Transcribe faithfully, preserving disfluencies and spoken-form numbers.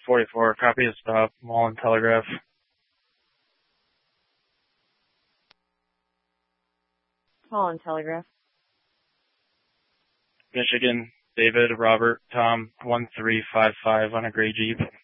forty-four, copy of stop, Mullen Telegraph. Mullen Telegraph. Michigan, David, Robert, Tom, one three five five on a gray Jeep.